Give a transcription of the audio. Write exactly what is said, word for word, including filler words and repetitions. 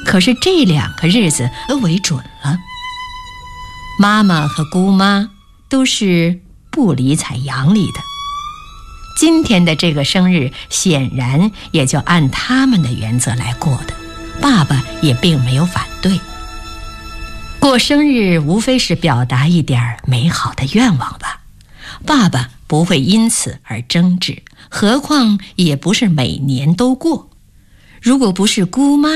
可是这两个日子为准了。妈妈和姑妈都是不理睬杨丽的，今天的这个生日显然也就按他们的原则来过的，爸爸也并没有反对。过生日无非是表达一点美好的愿望吧，爸爸不会因此而争执，何况也不是每年都过。如果不是姑妈